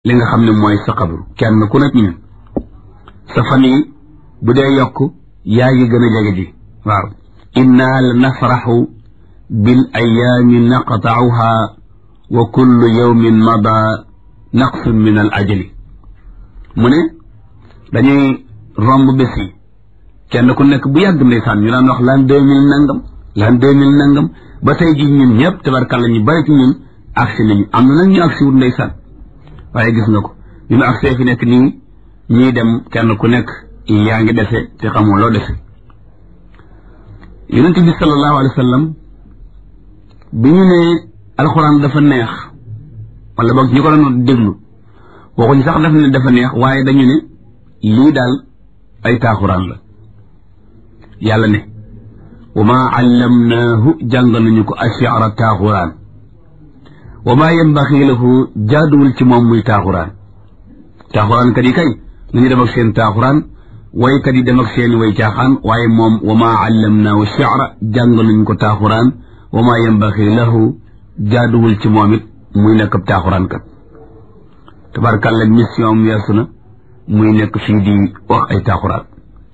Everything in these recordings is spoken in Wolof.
li nga xam ne mooy sa xabru kenn ku nekk ñun sa fan yi bu dee yokk yaa ngi gën a jege ji waaw inna la nafraxu bil ayaami naqtauha wa kullu yawmin mada naqsun min al ajali mu ne dañuy romb bés yi kenn ku nekk bu yàgg ndeysaan ñu daan wax l'an 2000 nangam l'an 2000 nangam ba tey ji ñun ñëpp tabarkàlla ñu bari ci ñun agsi nañu am na nag ñu agsi wut ndeysaan waaye gis nga ko ñu mu agsee fi nekk nii ñii dem kenn ku nekk yaa ngi dese te xamoo loo dese yonent bi sallallahu alayhi wa sallam bi ñu ne alxuraan dafa neex wala boog ñu ko doon déglu waxuñu sax daf ne dafa neex waaye dañu ne lii daal ay taaxuraan la yàlla ne wa maa allamnaahu jàng nañu ko ashi'ra taaxuraan wa maa yanbaxi lahu jaaduwul ci moom muy taaxuraan kat yi kay nañu dem ak seen taaxuraan waykat yi dem ak seen way caaxaan waaye moom wa maa allamnaahu shi'ra jàng nañu ko taaxuraan wa maa yanbaxi lahu jaaduwul ci moom it muy nekk ab taaxuraan kat tabarkàlla mission am weesu na muy nekk fii di wax ay taaxuraan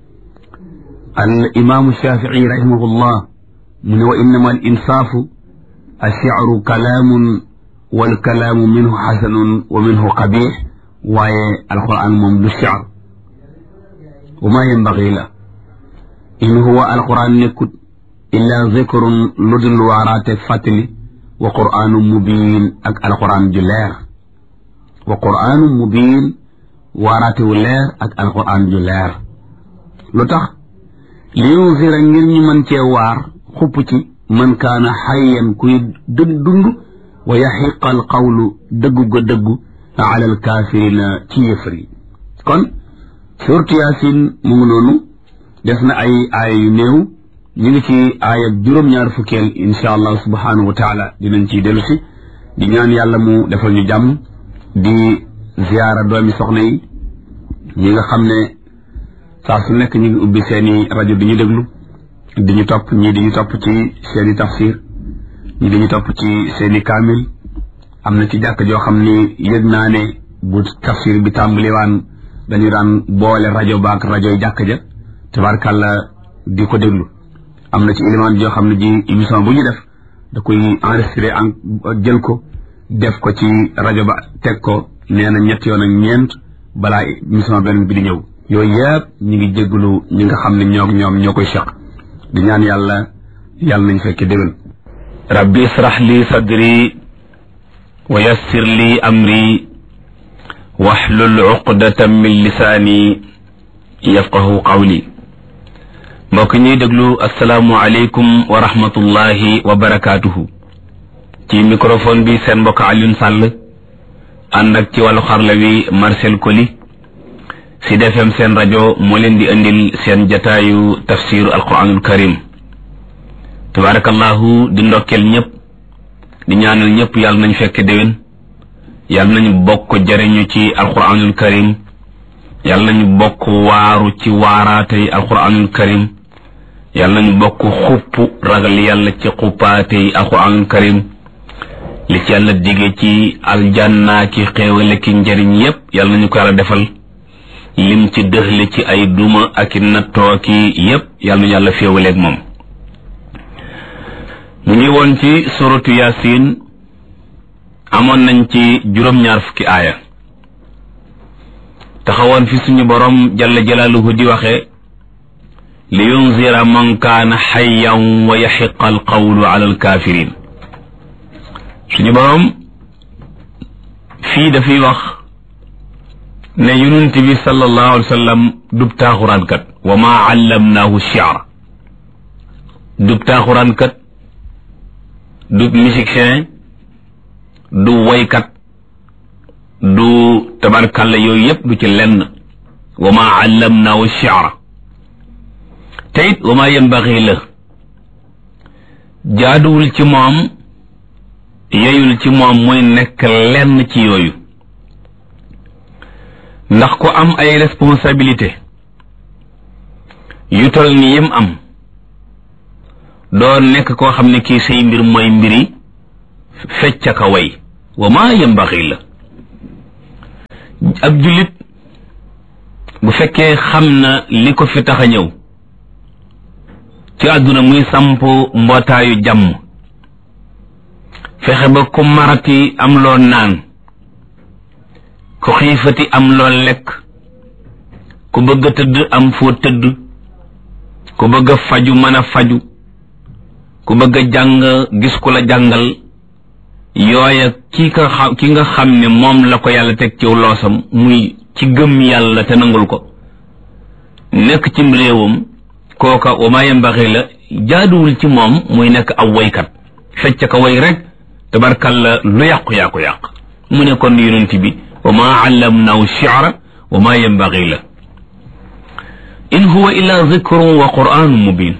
al imaamu shafii rahimahullah mu ne wa innama al insaafu ash-shi'ru kalaamun wal kalaamu minhu xasanun wa minhu qabiix waaye alquran moom du shi'r wa maa yanbaghi la in huwa alquran nekkut illaa zikrun lu dul waaraate fàttali wa qur'aanu mubiin ak alquran ju leer wa qur'aanu mubiin waaraate wu leer ak alquran ju leer lu tax li yunzira ngir ñu mën cee waar xupp ci man kaana xayyan kuy dund wa yaxiqa al qawlu dëggu ga dëggu ala al kaafirina ci yëfër yi kon suurtu yaasin mu ngi noonu def na ay aaya yu néew ñu ngi ci aaya juróom-ñaar fukkeel insha allah subhanahu wa taala dinañ ciy dellu si di ñaan yàlla mu defal ñu jàmm di ziyaara doomi soxna yi ñi nga xam ne saa su nekk ñu ngi ubbi seeni rajo di ñu déglu di ñu topp ñii di ñu topp ci seeni tafsir ñii di ñu topp ci seeni kaamil am na ci jàkk joo xam ni yëg naa ne bu tafsir bi tàmbaliwaan dañu daan boole rajo baak rajo jàkk ja tabarkàlla di ko déglu am na ci élément joo xam ne ji émission bu ñu def da koy enregistré jël ko def ko ci rajo ba teg ko nee na ñett yoon ak ñeent balaa émission beneen bi di ñëw yooyu yëpp ñu ngi jégalu ñi nga xam ne ñoom ñoo koy seq di ñaan yàlla nañ fekke déwén rabbi israh li sadri wa yassir li amri wahlul uqdatan min lisaani yafqahu qawli mbokk ñuy déglu asalaamu aleykum wa rahmatullahi wa barakaatuhu ci microphone bi seen mbokk Alioune Sall ànd ak ci wàllu xarla wi Marcel Coly Sud FM seen rajo moo leen di indil seen jataayu tafsiru alquranul karim tabarakallahu di ndokkeel ñëpp di ñaanal ñëpp yàlla nañ fekk déwén yàlla nañu bokk jariñu ci alquranul karim yàlla nañu bokk waaru ci waaraatey alquranul karim yàlla nañu bokk xupp ragal yàlla ci xuppaatey alquranul karim li ci yàlla digge ci aljanna ki xéewale ki njariñ yépp yàlla nañu ko yàlla defal lim ci dëxle ci ay duma ak i nattoo ki yépp yàlla nañu yàlla féewaleeg moom ñu ngi woon ci suratu yasin amoon nañ ci juróom-ñaar fukki aaya taxawoon fi suñu borom jalla jalaaluhu di waxe li yunzira man kaana xayyan wa yaxiqa al qawlu ala al kaafiriin suñu borom fii dafay wax ne yonent bi sallallahu alayhi wa sallam dub taaxuraankat wa maa allamnaahu shi'ra dub taaxuraankat dub musicien du woykat du tabarkalla yooyu yépp du ci lenn wa maa allamnaahu shi'ra te it wa maa yanbaghi la jaaduwul ci moom yeyul ci moom muy nekk lenn ci yooyu ndax ko am ay responsabilité yu tol ni yim am doo nekk koo xam ne kii say mbir mooy mbiri fecca ka way wa maa yanbaghi la ab jullit bu fekkee xam na li ko fi tax a ñëw ci àdduna muy samp mbootaayu jàmm fexe ba ku marati am loo naan ku xiifati am loo lekk ku bëgg a tëdd am foo tëdd ku bëgg a faju mën a faju ku bëgg a jàng gis ku la jàngal yooya ki nga xam ne moom la ko yàlla teg ci loosam muy ci gëm yàlla te nangul ko nekk ci réewam kooka wa maa yambaxi la jaaduwul ci moom muy nekk aw waykat fecc ka way rek tabarkalla lu yàqu yaa ko yàq mu ne kon yonent bi wa maa allamnaahu shi'ra wa maa yambaxi la in huwa illa zikrun wa qur'anun mubin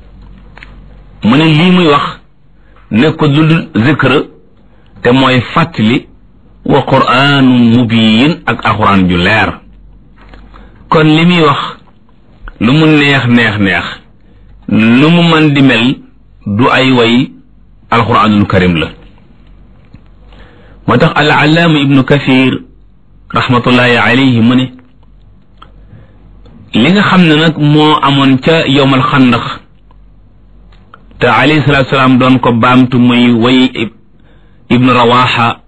mu ne lii muy wax nekk lu dul zikr te mooy fàttali wa qur'anun mubin ak alxuraan ju leer kon li muy wax lu mu neex lu mu mën di mel du ay way alxuraanul karim la moo tax al-allaama ibnu kathir rahmatullahi alayhi mu ne li nga xam ne nag moo amoon ca yowmal xandax te alayhi salaatu salaam doon ko baamtu muy way ibnu rawaxa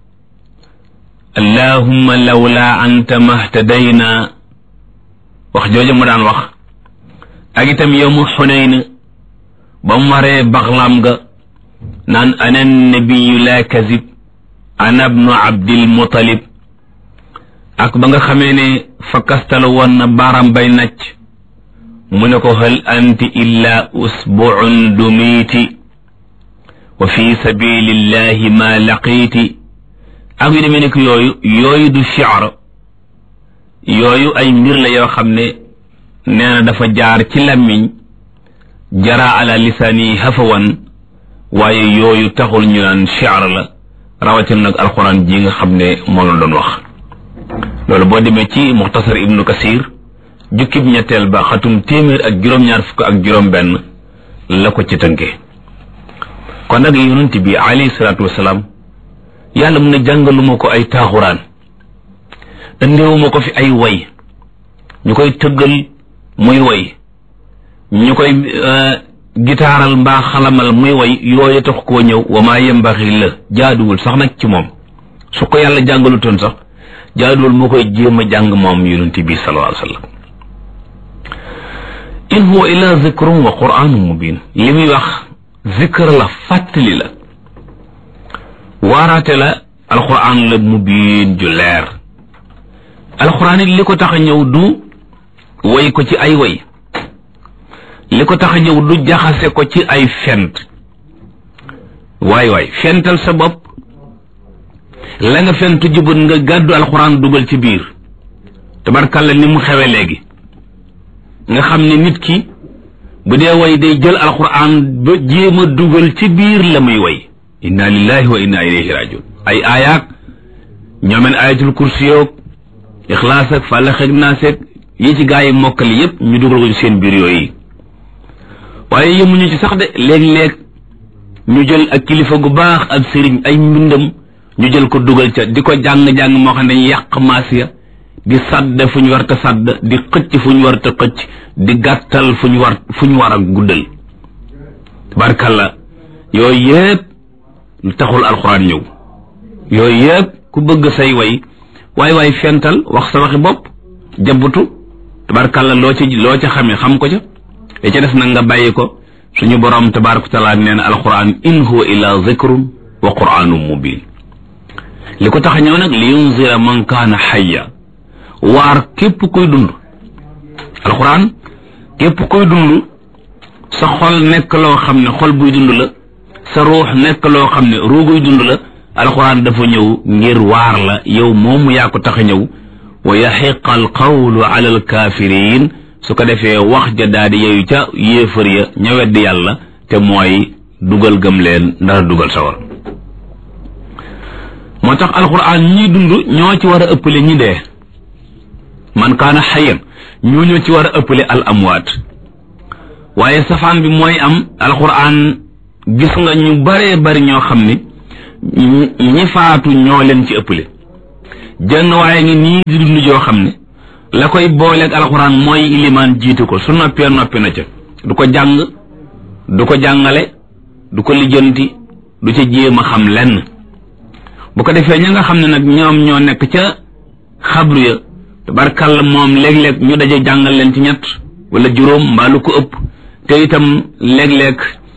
allahumma lawla anta mahtadayna wax jooju mu daan wax ak itam yowmu xunayn ba mu waree baxlaam ga naan ana nabiyu la kazib ana ibnu abdil mutalib ak ba nga xamee ne fakkastala woon na baaram bay nacc mu ne ko hal anti illa usbu'un dumiti wa fi sabilillahi ma laqiti ak yu demee nekk yooyu du shi'r yooyu ay mbir la yoo xam ne nee na dafa jaar ci làmmiñ jara ala lisaani hafawan waaye yooyu taxul ñu naan shi'r la rawatina nag alquran ji nga xam ne moo la doon wax loolu boo demee ci muxtasar ibnu kasir jukkib ñetteel ba xatum téeméer ak juróom-ñaar fukk ak juróom-benn la ko ci tënkee kon nag yonent bi alayhi salaatu wasalaam yàlla mu ne jàngaluma ko ay taaxuraan andiwuma ko fi ay way ñu koy tëggal muy way ñu koy gitaaral mbaa xalamal muy way yooyu tax koo ñëw wa maa yembaxi la jaaduwul sax nag ci moom su ko yàlla jàngalutoon sax jaaduwul moo koy jéem a jàng moom yonent bi sallallahu alayhi wa sallam in huwa illa zikrun wa qur'anun mubin li muy wax zikr la fàttali la waaraate la alquran la mubin ju leer alquran it li ko tax a ñëw du way ko ci ay way li ko tax a ñëw du jaxase ko ci ay fent waay fental sa bopp la nga fentu jubut nga gàddu alquran dugal ci biir tabarkalla ni mu xewe léegi nga xam ne nit ki bu dee way day jël alquran ba jéem a dugal ci biir la muy way inna lillahi wa inna ilayhi rajiun ay aayaat ñoomeen ayatul kursi yoog ixlaas ak fàllax ak naas ak yi ci gaa yi mokkali yépp ñu dugal ko ci seen biir yooyu waaye yemuñu ci sax de léeg-léeg ñu jël ak kilifa gu baax ak sëriñ ay mbindam ñu jël ko dugal ca di ko jàng-jàng moo xam ne dañ yàq maas ya di sadd fu ñu war ta sadd di xëcc fu ñu war ta xëcc di gàttal fu ñu war a guddal tabarkalla yooyu yëpp lu taxul alxuraan ñëw yooyu yëpp ku bëgg say waay fental wax sa waxi bopp jabbutu tabarkalla loo ca xamee xam ko ca te ca des nag nga bàyyi ko suñu borom tabaraka taala nee na alxuraan in huwa illa zikrun wa qur'anun mubin li ko tax ñëw nag li yunzira man kaana hayya waar képp koy dund alxuraan képp koy dund sa xol nekk loo xam ne xol buy dund la sa ruux nekk loo xam ne ruuguy dund la alxuraan dafa ñëw ngir waar la yow moomu yaa ko tax a ñëw wa yaxiqa alqawlu ala alkaafiriin su ko defee wax ja daal di yeyu ca yéefar ya ña weddi yàlla te mooy dugal gëm leen ndara dugal sawar moo tax alxuraan ñi dund ñoo ci war a ëppale ñi dee man kaana xayan ñoo ci war a ëppale al amwaat waaye safaan bi mooy am alxuraan gis nga ñu baree bari ñoo xam ni ñi faatu ñoo leen ci ëppale jenn waaye ngi nii di dund joo xam ne la koy booleeg alxuraan mooy ilimaan jiitu ko su noppee noppi na ca du ko jàng du ko jàngale du ko lijjanti du ca jéem a xam lenn bu ko defee ña nga xam ne nag ñoom ñoo nekk ca xabru ya tabarkàlla moom léeg-léeg ñu daje jàngal leen ci ñett wala juróom mbaa lu ko ëpp te itam léeg-léeg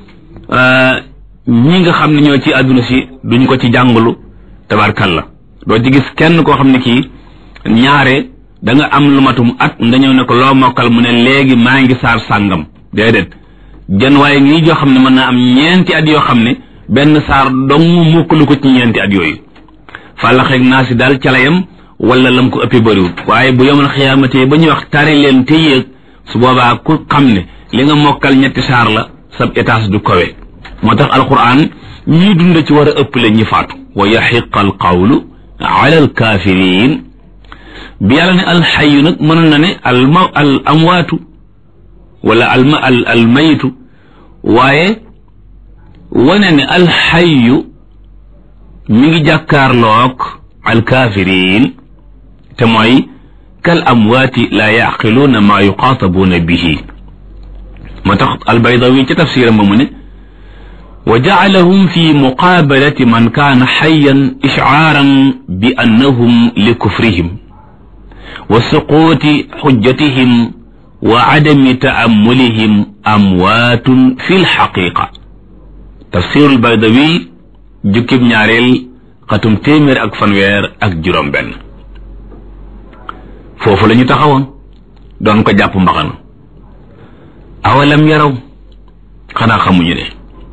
ñi nga xam ne ñoo ci àdduna si duñ ko ci jàngalu tabarkàlla doo ci gis kenn koo xam ne kii ñaare da nga am lu matum at nga ñëw ne ko loo mokkal mu ne léegi maa ngi saar sàngam déedéet jën waaye ngi joo xam ne mën naa am ñeenti at yoo xam ne benn saar dong mokkalu ko ci ñeenti at yooyu fàllaxeeg naa si daal calayam wala lam ko ëppee bëriwut waaye bu yomal xiyaamate ba ñuy wax tari leen te yéeg su boobaa ku xam ne li nga mokkal ñetti saar la sab étage du kawe moo tax alquran ñii dund ci war a ëpp la ñi faatu wa yaxiqa al qawlu ala al kaafiriin bi yàlla ne alxayu nag mënoon na ne al amwaatu wala al mayitu waaye wane ne alxayu mi ngi jàkkaarloog al kaafiriin te mooy kal amwaati laa yaqiluuna maa yuqaatabuuna bihi moo tax albaydawi ca tafsiram ba mu ne wa jacalahum fi muqaabalati man kaana xayan ishcaaran bi annahum li kufrihim wa suquuti xujjatihim wa cadami taamulihim amwaatun fi lxaqiqa tafsiru albaydawi jukkib ñaareel xatum téeméer ak fanweer ak juróom benn foofu la ñu taxawoon doon ko jàpp mbaxana awalam yaraw xanaa xamuñu ne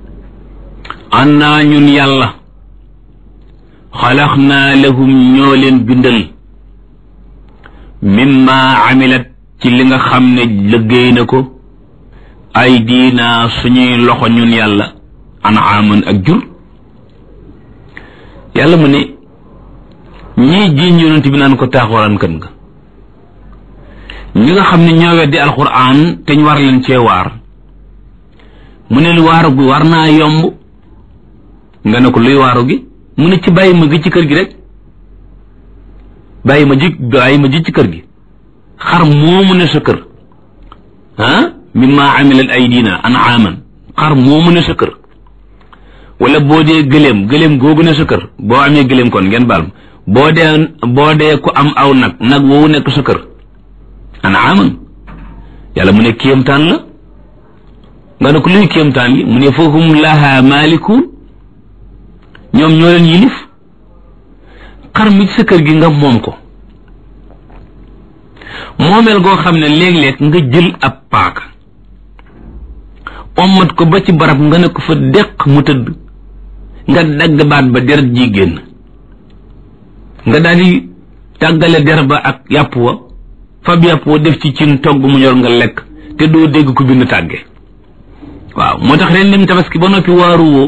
annaa ñun yàlla xalaxnaa lahum ñoo leen bindal mimma amilat ci li nga xam ne liggéey na ko ay diina suñuy loxo ñun yàlla anaaman ak jur yàlla mu ne ñii jiiñ yonent bi naan ko taaxuraan kan nga ñi nga xam ne ñoo weddi alquran te ñu war leen cee waar mu ne lu waaru gi war naa yomb nga ne ko luy waaru gi mu ne ci bàyyi ma gi ci kër gi rek bàyyi ma ji ci kër gi xar moomu ne sa kër mimma amilat aydina an'aman xar moomu ne sa kër wala boo dee gëléem googu ne sa kër boo amee gëléem kon ngeen baal ma boo dee ku am aw nag woowu nekk sa kër an'aman yàlla mu ne kéemtaan la nga ne ko luy kéemtaan li mu ne fahum laha malikuun ñoom ñoo leen yilif xar mi ci sa kër gi nga moom ko moomeel goo xam ne léeg-léeg nga jël ab paaka ommat ko ba ci barab nga ne ko fa deq mu tëdd nga dagg baat ba deret ji génn nga daal di tàggale der ba ak yàpp wa fab yàpp wa def ci cin togg mu ñor nga lekk te doo dégg ku bind tàgge waaw moo tax ren nim tabaski ba noppi waaru woo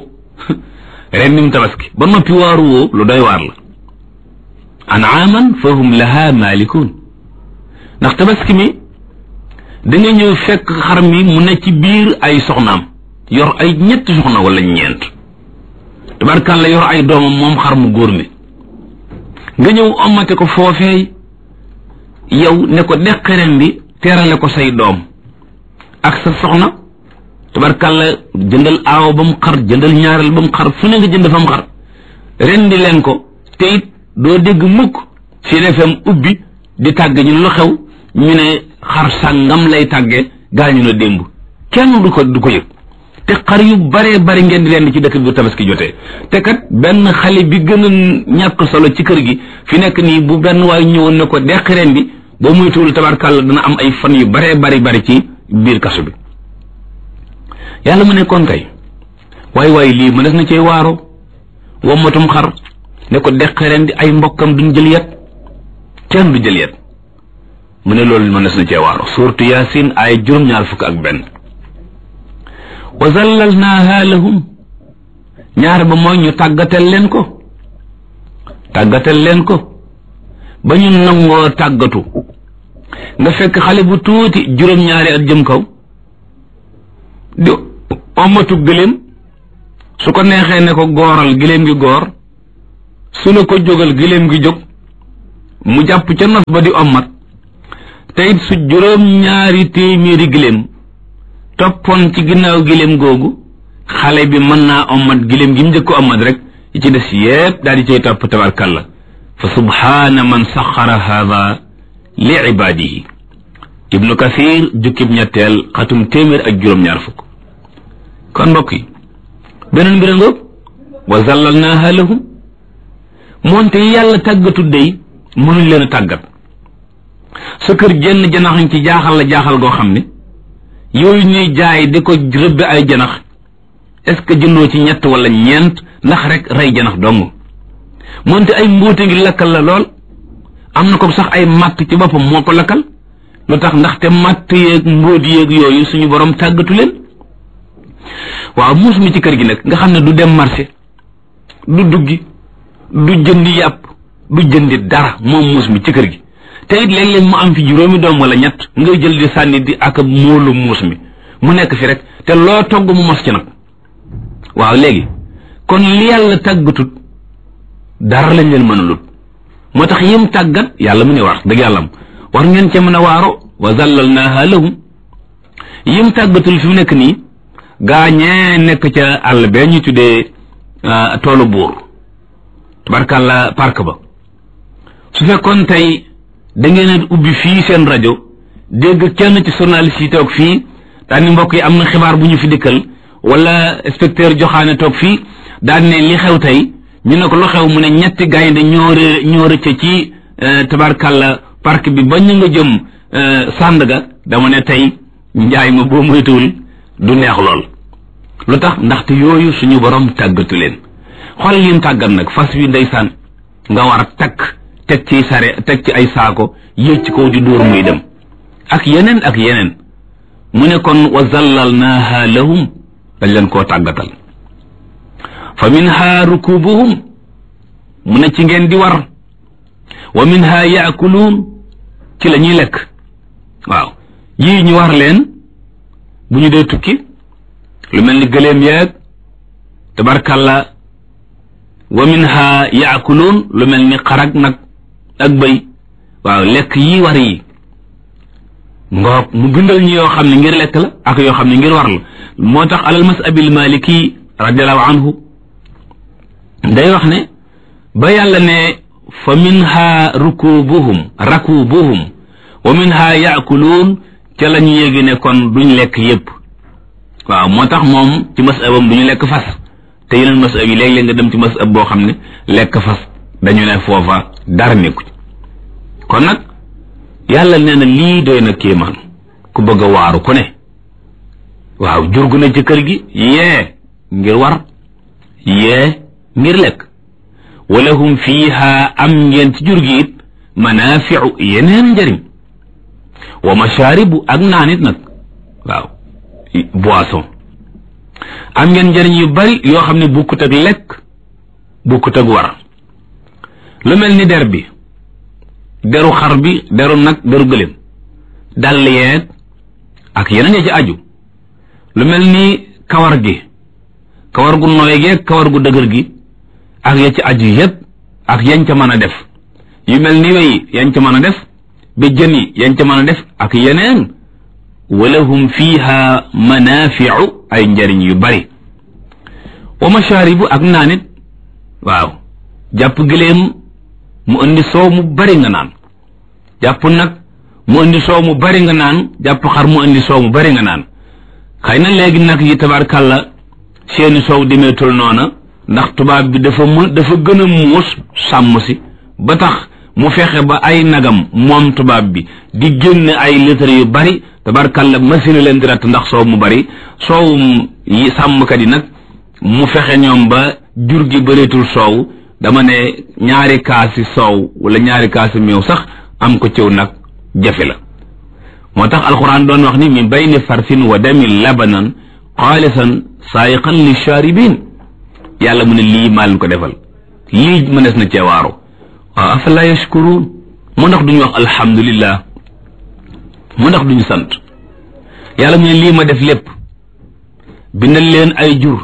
lu doy waar la an'aaman fahum laha malikuun ndax tabaski mi da nga ñëw fekk xar mi mu ne ci biir ay soxnaam yor ay ñetti soxna wala ñeent tabarkàlla yor ay doomam moom xar mu góor mi nga ñëw omate ko foofeey yow ne ko deqaren bi teerale ko say doom ak sa soxna tabarkàlla jëndal aaw ba mu xar jëndal ñaareel ba mu xar fu ne nga jënd fa mu xar rendi leen ko te it doo dégg mukk ci defam ubbi di tàgg ñu lu xew ñu ne xar sàngam lay tàgge gaañu na démb kenn du ko yëg te xar yu bare bari ngeen di rendi ci dëkk bi tabaski jotee te kat benn xale bi gën a ñàkk solo ci kër gi fi nekk nii bu benn waay ñëwoon ne ko deqi rendi boo muy tuul tabarkàlla dana am ay fan yu bare bari ci biir kaso bi yàlla mu ne kon kay waay lii ma des na cee waaro wommatum xar ne ko deqi rendi ay mbokkam duñ jël yet kenn du jël yet mu ne loolu ma des na cee waaro suurtu yaasin ay juróom-ñaar fukk ak benn wa zallalnaaha lahum ñaar ba mooy ñu tàggatal leen ko ba ñu nangoo tàggatu nga fekk xale bu tuuti juróom-ñaari at jëm kaw di omatu gëléem su ko neexee ne ko gooral gëléem gi goor su la ko jógal gëléem gi jóg mu jàpp ca nos ba di ommat teyit su juróom-ñaari téeméeri giléem toppoon ci ginnaaw giléem googu xale bi mën naa ommat giléem gi mu njëkk ommat rek yi ci des yépp daal di cay topp tabarkalla fa subhaana man saxara haada li ibaadihi ibnu kathir jukkib ñetteel xatum téeméer ak juróom-ñaar fukk kon mbokk yi beneen mbir ngoog wa zallalnaaha lahum moonte yàlla tàggatu dey mënuñ leen a tàggat sa kër jenn janaxañ ci jaaxal la jaaxal goo xam ne yooyu ñuy jaay di ko rëbbe ay janax est-ce que jëndoo ci ñett wala ñeent ndax rek rey janax dong moonte ay mbóote ngi lakkal la lool am na ko sax ay matt ci boppam moo ko lakkal lu tax ndaxte matt yeeg mbóot yeeg yooyu suñu borom tàggatu leen waaw muus mi ci kër gi nag nga xam ne du dem marché du duggi du jëndi yàpp du jëndi dara moom muus mi ci kër gi te it léeg-léeg mu am fi juróomi doom wala ñett ngay jël di sànni di ak móolu muus mi mu nekk fi rek te loo togg mu mos ci nag waaw léegi kon li yàlla tàggatut dara lañ leen mën a lut moo tax yim tàggat yàlla mu ne war dëgg yàllam war ngeen ca mën a waaro wa zallalnaaha lahum yim tàggatul fi mu nekk nii gaañee nekk ca àll bee ñu tuddee toolu buur tabarkàlla parc ba su fekkoon tey da ngeen a ubbi fii seen rajo dégg kenn ci journaliste yi toog fii daan ni mbokk yi am na xibaar bu ñu fi dikkal wala inspecteur joxaane toog fii daan ne li xew tey ñu ne ko lu xew mu ne ñetti gaynde ñoo rëcc ci tabarkàlla parc bi ba ñu nga jëm Sandaga dama ne tey njaay ma boo moytuwul du neex lool lu tax ndaxte yooyu suñu borom tàggatu leen xool lim tàggat nag fas wi ndeysaan nga war a takk teg ci sare teg ci ay saako yéeg ci kaw di dóor muy dem ak yeneen mu ne kon wa zallalnaaha lahum dañ leen koo tàggatal fa minha rukubuhum mu ne ci ngeen di war wa minha yaakuluun ci la ñuy lekk waaw yii ñu war leen bu ñu dee tukki lu mel ni gëléem yeeg tabarkalla wa minha yaakuluun lu mel ni xarag nag ak bëy waaw lekk yi war yi ngoog mu bindal ñu yoo xam ne ngir lekk la ak yoo xam ne ngir war la moo tax alal masabil maliki radiallahu anhu day wax ne ba yàlla ne fa minha rakubuhum wa minha yaakuluun ca la ñu yéegi ne kon duñ lekk yépp waaw moo tax moom ci masabam duñu lekk fas te yeneen masab yi léeg-léeg nga dem ci masab boo xam ne lekk fas dañu ne foofa dara nekku ci kon nag yàlla nee na lii doy na kéemaan ku bëgg a waaru ku ne waaw jurgu na ci kër gi yee ngir war yee ngir lekk walahum fiiha am ngeen ci jur gi it manaafiu yeneen njëriñ wa mashaaribu ak naanit nag waaw boisson am ngeen njëriñ yu bari yoo xam ne bukkut ak lekk bukkut ak war lu mel ni der bi deru xar bi deru nag deru gëléem dàll yeeg ak yeneen ya ci aju lu mel ni kawar gi kawar gu nooy geeg kawar gu dëgër gi ak ya ci aju yépp ak yañ ca mën a def yu mel ni wey yañ ca mën a def ba jën yi yañ ca mën a def ak yeneen walahum fiha manafiu ay njariñ yu bari wa mashaaribu ak naanit waaw jàpp gëléem mu indi soow mu bari nga naan jàpp nag mu indi soow mu bari nga naan jàpp xar mu indi soow mu bari nga naan xëy na léegi nag yi tabarkàlla seeni soow demeetul noona ndax tubaab bi dafa gën a muus sàmm si ba tax mu fexe ba ay nagam moom tubaab bi di génne ay litre yu bari tabarkàlla machine leen di ratt ndax soow mu bari soowum yi sàmmkat yi nag mu fexe ñoom ba jur gi bëreetul soow dama ne ñaari kaasi soow wala ñaari kaasi meew sax am ko ciw nag jafe la moo tax alquran doon wax ni min bayni farsin wa damin labanan xaalisan saayiqan li shaaribin yàlla mu ne lii maa leen ko defal lii mënees na ceewaaro waaw afala yashkuruun mu ndax duñu wax alhamdulillah mu ndax duñu sant yàlla mu ne lii ma def lépp bindal leen ay jur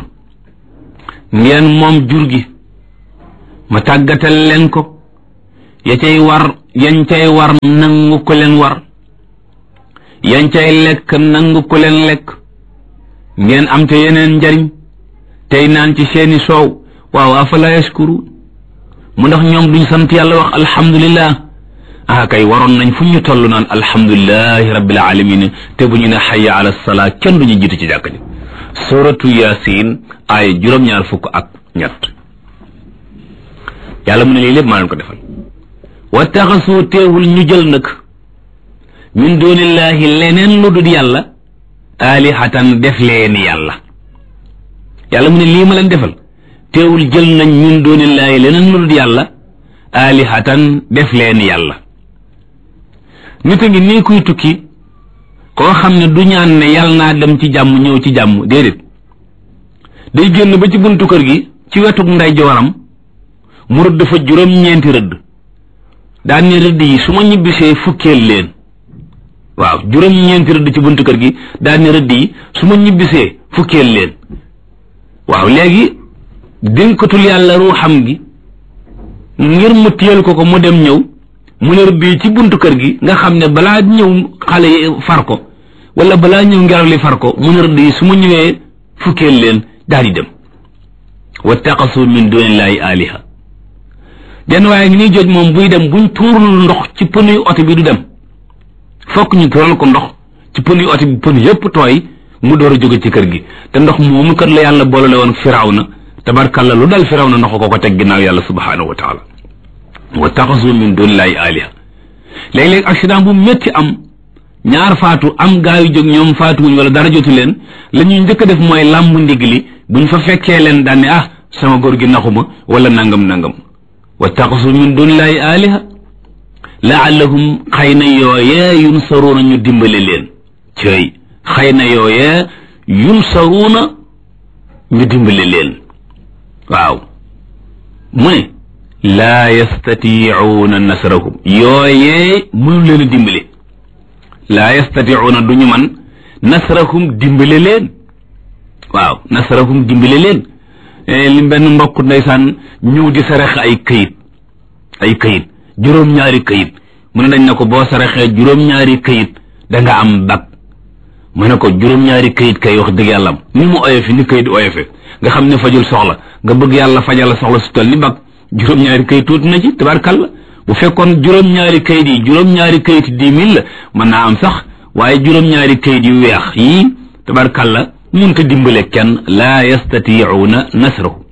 ngeen moom jur gi ma tàggatal leen ko ya cay war yañ cay war nangu ko leen war yañ cay lekk nangu ko leen lekk ngeen am te yeneen njariñ tey naan ci seeni soow waaw afala yashkuru mu ndax ñoom duñ sant yàlla wax alhamdulillah kay waroon nañ fu ñu toll naan alhamdulillahi rabbil alamin te bu ñu ne hayya ala salaa kenn duñu jiitu ci jàkk ji suratu yasin ay juróom-ñaar fukk ak ñett yàlla mu ne lii lépp maa leen ko defal wa taxasu teewul ñu jël nag min dunillahi leneen lu dul yàlla alihatan def leen yàlla yàlla mu ne lii ma leen defal teewul jël nañ min dunillahi leneen lu dul yàlla alihatan def leen yàlla nit a ngi nii kuy tukki koo xam ne du ñaan ne yàlla naa dem ci jàmm ñëw ci jàmm déedéet day génn ba ci buntu kër gi ci wetuk ndeyjooram mu rëdd fa juróom-ñeenti rëdd daan ne rëdd yi su ma ñibbisee fukkeel leen waaw juróom-ñeenti rëdd ci buntu kër gi daan ne rëdd yi su ma ñibbisee fukkeel leen waaw léegi dénkatul yàlla ruuxam gi ngir mu téyel ko mu dem ñëw mu ne rëdd yi ci buntu kër gi nga xam ne balaa ñëw xale yi far ko wala balaa ñëw ngelaw li far ko mu ne rëdd yi su ma ñëwee fukkeel leen daal di dem wattaqasu min dunillahi aliha denn waaye ngi ñuy joj moom buy dem buñ tuurul ndox ci pënuy oto bi du dem fokk ñu tuural ko ndox ci pënuy oto bi pën yépp tooy mu door a jóge ci kër gi te ndox moomu kat la yàlla boolale woon Firawna tabarkalla lu dal Firawna ndox ko teg ginnaaw yàlla subhanahu wa taala wattaxasu min dunillahi aliha léeg-léeg accident bu métti am ñaar faatu am gaa yu jóg ñoom faatuwuñ wala dara jotu leen la ñuy njëkk a def mooy làmb ndig li buñ fa fekkee leen daan ne sama góor gi naxuma wala nangam wattaxasu min dunillahi aliha laallahum xëy na yooyee yunsaruuna ñu dimbale leen cëy xëy na yooyee yunsaruuna ñu dimbale leen waaw mu ne laa yastatiicuuna nasrahum yooyee mënu leen a dimbale laa yastatiicuuna duñu man nasrahum dimbale leen waaw nasrahum dimbale leen li benn mbokk ndeysaan ñëw di sarax ay këyit juróom-ñaari këyit mu ne dañ na ko boo saraxee juróom-ñaari këyit da nga am bag mu ne ko juróom-ñaari këyit kay wax dëgg yàlla am ni mu oyofe ni këyit oyofe nga xam ne fajul soxla nga bëgg yàlla fajal soxla su toll ni bag juróom-ñaari këyit tuuti na ci tabarkalla bu fekkoon juróom-ñaari këyit yi juróom-ñaari këyit 10 000 la mën naa am sax waaye juróom-ñaari këyit yu weex yii tabarkalla mënta dimbale kenn laa yastatiicuuna nasrahu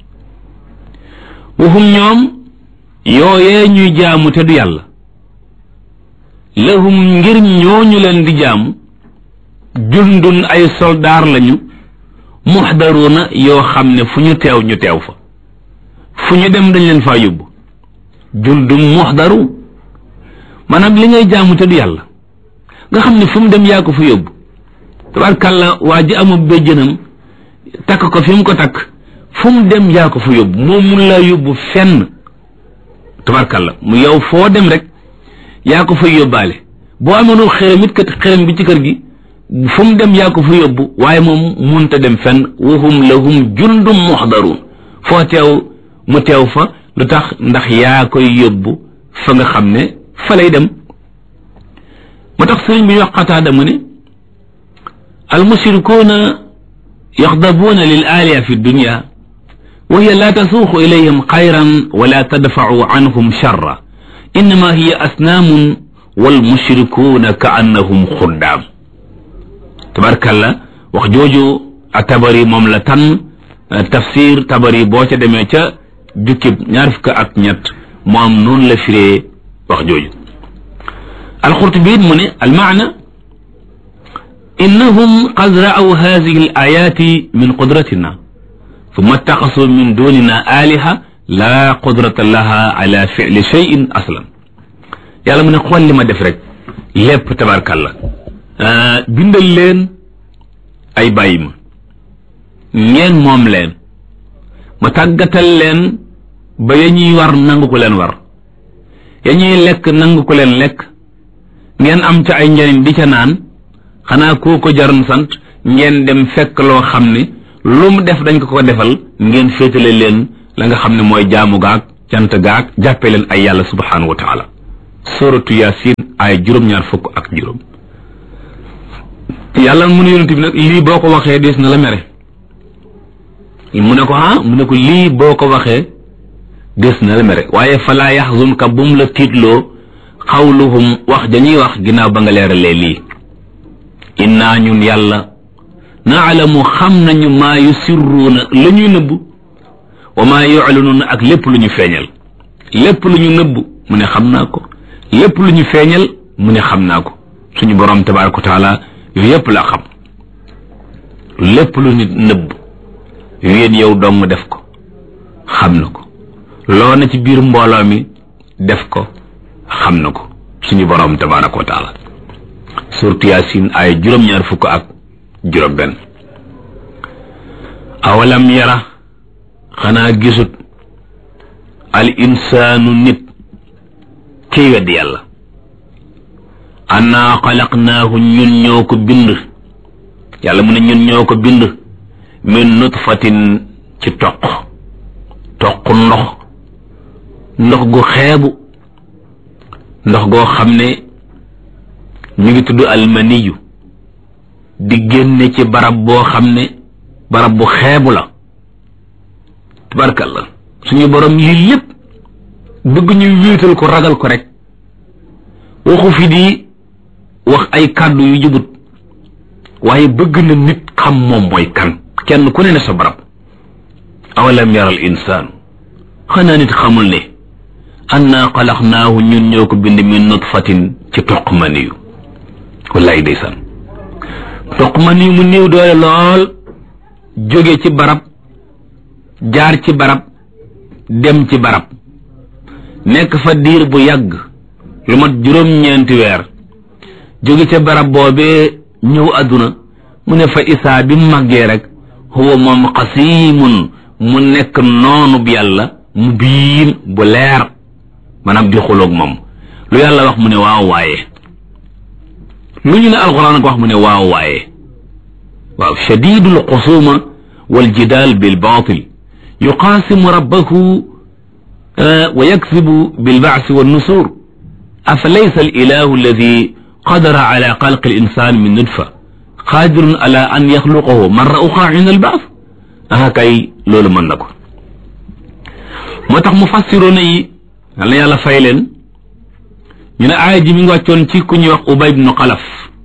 wahum ñoom yooyee ñuy jaamu te du yàlla lahum ngir ñooñu leen di jaamu jundun ay soldaar lañu muxdaruuna yoo xam ne fu ñu teew ñu teew fa fu ñu dem dañ leen faa yóbbu jundun muxdaru maanaam li ngay jaamu te du yàlla nga xam ne fu mu dem yaa ko fa yóbbu tabarkàlla waa ji amul béjjënam takk ko fi mu ko takk fu mu dem yaa ko fa yóbbu moom mun laa yóbbu fenn tabarkàlla mu yow foo dem rek yaa ko fa yóbbaale boo amoon xërëm it kat xërëm bi ci kër gi fu mu dem yaa ko fa yóbbu waaye moom munta dem fenn wahum lahum jundum muxdaruun foo teew mu teew fa lu tax ndax yaa koy yóbbu fa nga xam ne fa lay dem moo tax sëriñ bi ñu wax Qataada mu ne almushrikuuna yaxdabuuna lil aaliya fi dunya wa hiya laa tasuuqu ilayhim xayran wala tadfacu anhum charra innama hiya asnaamun walmushrikuuna ka annahum xuddaam tabarkalla wax jooju a tabari moom la tan tafsir tabari boo ca demee ca jukkib 22 moom noonu la firee wax jooju alxurtubi mu ne almaana innahum qad ra'aw haadihi al-aayaati min qudratina thumma ittaxasu min duunina aaliha laa qudrata laha ala fi'li shay'in aslan yàlla mu ne xool li ma def rek lépp tabarkalla bindal leen ay bàyyi ma ngeen moom leen ma tàggatal leen ba ya ñuy war nangu ko leen war ya ñuy lekk nangu ko leen lekk ngeen am ca ay njëriñ di ca naan xanaa koo ko jaroon sant ngeen dem fekk loo xam ne lu mu def dañ ko defal ngeen féetale leen la nga xam ne mooy jaamu gaag cant gaag jàppee leen ay yàlla subhanahu wa taala suratu Yaasin ay juróom-ñaar fukk ak juróom. yàlla mu ne yonent bi nag lii boo ko waxee des na la mere. mu ne ko lii boo ko waxee des na la mere waaye falaa yaxzunka bum la tiitloo xawluhum wax dañuy wax ginnaaw ba nga leeralee lii. innaa ñun yàlla naalamu xam nañu maa yusirruuna la ñuy nëbb wa maa yuclinuuna ak lépp lu ñu feeñal. lépp lu ñu nëbb mu ne xam naa ko lépp lu ñu feeñal mu ne xam naa ko suñu borom tabaaraka wa taala yooyu yépp la xam. lépp lu nit nëbb wéet yow dong def ko xam na ko loo na ci biir mbooloo mi def ko xam na ko suñu borom tabaaraka wa taala. suuratu Yaasin ay juróom-ñaar fukk ak juróom benn. awalam yara xanaa gisut al insaanu nit kiy weddi yàlla annaa xalaqnaahu ñun ñoo ko bind. yàlla mu ne ñun ñoo ko bind min nutfatin ci toq ndox gu xeebu ndox goo xam ne ñu ngi tudd almaniyu di génne ci barab boo xam ne barab bu xeebu la. tabarkalla suñu borom yi lépp bëgg ñu wéetal ko ragal ko rek waxu fi di wax ay kàddu yu jubut waaye bëgg na nit xam moom mooy kan kenn ku ne sa barab. awalam yaral insaan xanaa nit xamul ne annaa xalaqnaahu ñun ñoo ko bind min nutfatin ci toq maniyu. wallaay ndeysaan toq maniyu mu néew doole lool jóge ci barab jaar ci barab dem ci barab nekk fa diir bu yàgg lu mat juróom-ñeenti weer jóge ca barab boobee ñëw àdduna mu ne fa isaa bi màggee rek huwa moom xasiimun mu nekk noonu bi yàlla mu biin bu leer maanaam di xuloog moom lu yàlla wax mu ne waaw waaye lu ñu ne alxuraan ko wax mu ne waaw waaye waaw shadidul xusuma wal jidaal bil baatil yuqaasimu rabbahu wa yaksibu bil baasi wan nusuur afa laysa al ilahu alladi qadara ala xalqi al insan min nutfa qaadirun ala an yaxluqahu marra uxra inda al baas kay loolu mën na ko. moo tax mufassiroona yi yàlla yàlla fay leen ñu ne aaya ji mi ngi wàccoon ci ku ñuy wax Ubay ibnu Xalaf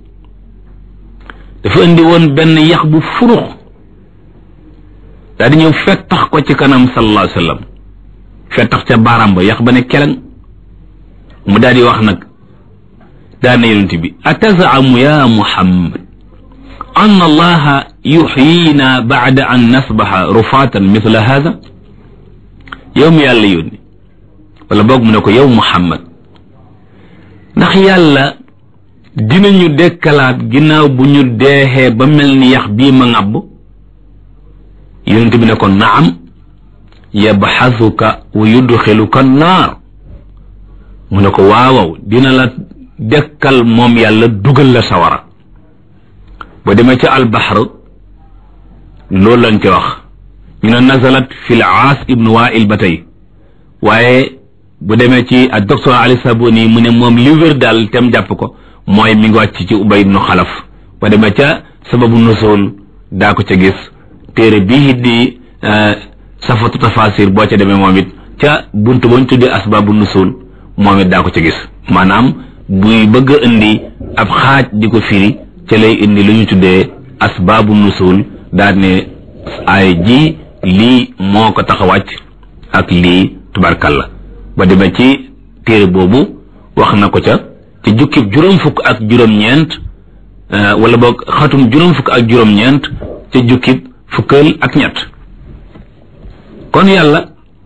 dafa indi woon benn yax bu furux daal di ñëw fettax ko ci kanam sallallahu alayhi wa sallam fettax ca baaraam ba yax ba ne keleng mu daal di wax nag daa na yonent bi atazaamu ya Muhammad an allaha yuxyiina baada an nasbaxa rufaatan mithla hada yow mi yàlla yónni wala boog mu ne ko yow Muhammad ndax yàlla dinañu dekkalaat ginnaaw bu ñu deexee ba mel ni yax bii ma ŋàbb yonent bi ne ko naam yabxasuka wa yudxiluka naar mu ne ko waawaw dina la dekkal moom yàlla dugal la sawara ba demee ca albaxr loolu lañ ci wax ñu ne nazalat fi l aas ibnu wail ba tey waaye bu demee ci ak docteur Ali Sabuni mu ne moom li wér daal tem jàpp ko mooy mi ngi wàcc ci Ubay ibnu Xalaf ba demee ca sababu nusul daa ko ca gis téere bii di safatu tafasir boo ca demee moom it ca buntu bañ tuddee asbaabu nusul moom it daa ko ca gis maanaam buy bëgg a indi ab xaaj di ko firi ca lay indi lu ñu tuddee asbaabu nusul daal ne ay ji lii moo ko tax a wàcc ak lii tubarkalla ba demee ci téere boobu wax na ko ca ci jukkib juróom fukk ak juróom-ñeent wala boog xatum juróom fukk ak juróom-ñeent ca jukkib fukkal ak ñett kon yàlla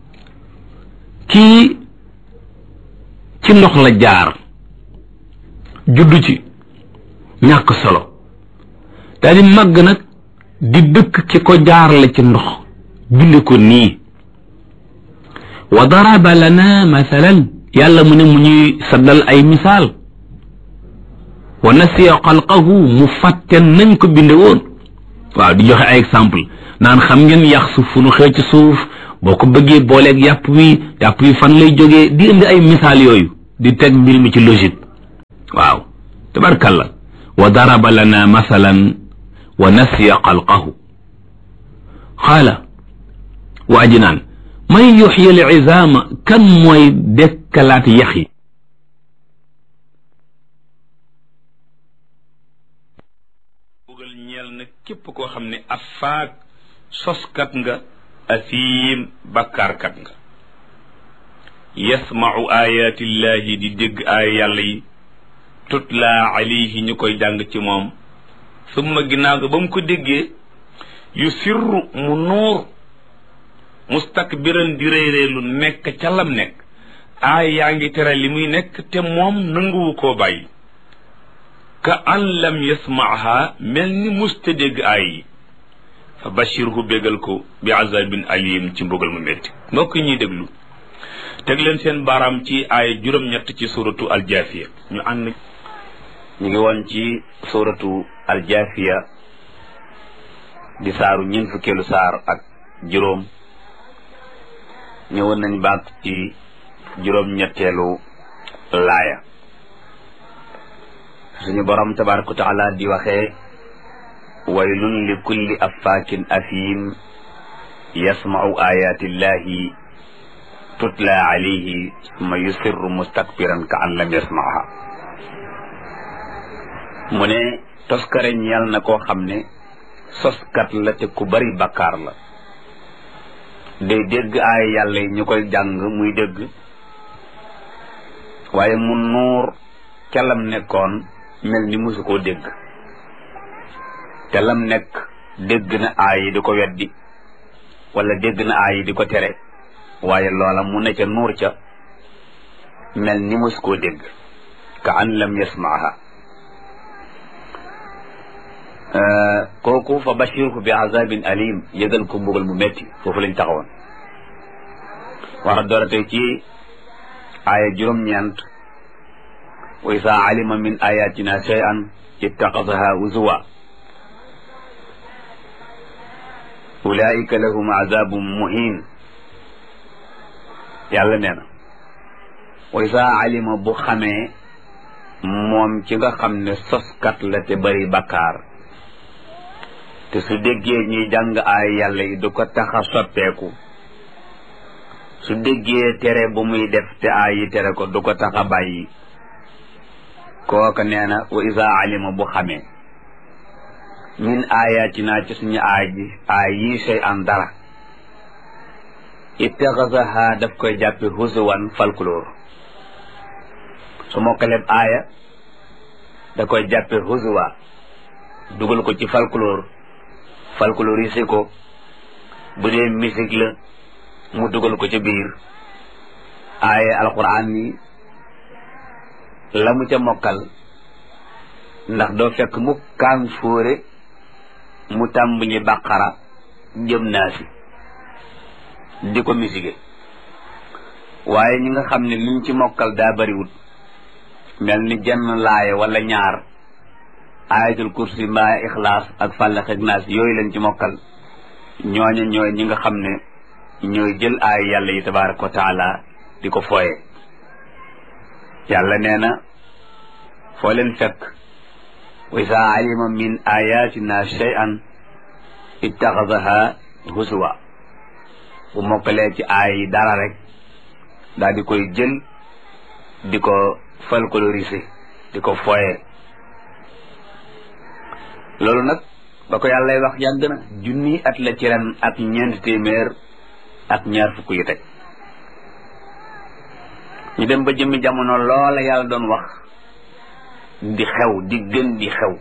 kii ci ndox la jaar juddu ci ñàkk solo daal di màgg nag di dëkk ci ko jaarle ci ndox bind ko nii wa daraba lana mathalan yàlla mu ne mu ñuy saddal ay misaal wa nasiya xalqahu mu fàtte nañ ko binde woon waaw di joxe ay exemple naan xam ngeen yax suuf fu nu xëy ci suuf boo ko bëggee booleeg yàpp wi fan lay jógee di indi ay misaal yooyu di teg mbir mi ci logique waaw tabarkalla wa daraba lana masalan wa nasiya xalqahu xaala wa aji naan man yuxyi al izaama kan mooy dekkalaat yax yi bugal ñeel na képp koo xam ne afaak soskat nga asiim bakkaarkat nga yasmau ayatillahi di dégg aaya yàlla yi tutla alayhi ñu koy jàng ci moom summa ginnaaw ga ba mu ko déggee yu sirru mu nuur mustakbiran di réeréelu nekk ca lam nekk aaya yaa ngi tere li muy nekk te moom nanguwu koo bàyyi ka an lam yasmaaha mel ni musta dégg aaya yi fa bashirhu bégal ko bi azabin alim ci mbugal mu métti mbokk ñuy déglu teg leen seen baaraam ci aaya juróom-ñett ci suratu aljaafiya ñu ànd ñu ngi woon ci suratu aljaafiya di saaru ñeent fukkeelu saar ak juróom ñëwoon nañ baat ci juróom-ñetteelu laaya suñu borom tabaraka wa taala di waxee waylun li kulli affaakin afiim yasma'u ayatillahi tutla alayhi summa yusirru mustakbiran ka an lam yasma'ha mu ne toskare ñeel na koo xam ne soskat la te ku bari bakkaar la day dégg aaya yàlla yi ñu koy jàng muy dégg waaye mu nuur ca lam nekkoon mel ni musu koo dégg te lam nekk dégg na aay yi di ko weddi wala dégg na aay yi di ko tere waaye loola mu ne ca nuur ca mel ni musu koo dégg ka an lam yasmaaha kooku fa bashirhu bi azabin alim yëgal ko mbugal mu metti foofu lañ taxawoon war a doora tey ci aaya juróom-ñeent wa isa alima min ayatina shay'an ittaxadaha huzuwa ulaika lahum azabun muhin yàlla nee na wa isa alima bu xamee moom ci nga xam ne soskat la te bari bakkaar te su déggee ñuy jàng ay yàlla yi du ko tax a soppeeku su déggee tere bu muy def te ay yi tere ko du ko tax a bàyyi kooka nee na wa isa alima bu xamee min ayatina ci suñu aay yi shay an dara ittaxasaha daf koy jàppe husuwan folklore su mokkaleb aaya da koy jàppe husuwa dugal ko ci folklorisé ko bu dee musique la mu dugal ko ci biir aaya alquran yi la mu ca mokkal ndax doo fekk mu kaan fóore mu tàmbali bàqara jëm naasi di ko musique waaye ñi nga xam ne liñ ci mokkal daa bariwut mel ni jenn laaya wala ñaar ayatul kursi mbaa ixlaas ak fàllax ak naas yooyu lañ ci mokkal ñooña ñooy ñi nga xam ne ñooy jël aay yàlla yi tabaraka wa taala di ko fooye yàlla nee na foo leen fekk wa isa alima min ayatina shay'an ittaxadaha husuwa bu mokkalee ci aay yi dara rek daal di koy jël di ko folkloriser di ko fooye loolu nag ba ko yàllay wax yàgg na junni at la ci ren ak ñeent téeméer ak ñaar fukk yu teg ñu dem ba jëmmi jamono loola yàlla doon wax di xew di gën di xew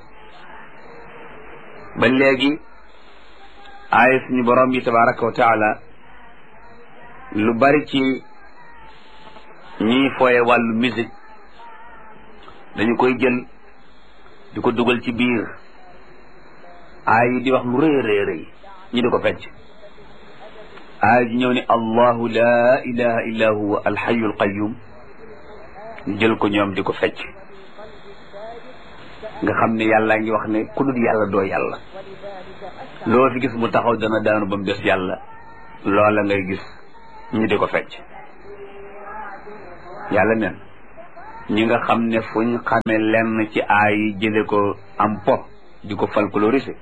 ba léegi aaya suñu borom bi tabaraka wa taala lu bari ci ñiy fooye wàllu musique dañu koy jël di ko dugal ci biir aay yi di wax lu rëy rëy rëy ñi di ko fecc aay ji ñëw ne allahu la ilaha illa huwa alxayu alqayum ñu jël ko ñoom di ko fecc nga xam ne yàlla ngi wax ne ku dul yàlla doo yàlla loo fi gis mu taxaw dana daanu ba mu des yàlla loola ngay gis ñu di ko fecc yàlla neen ñi nga xam ne fuñ xame lenn ci aay jële ko am po di ko folkloriser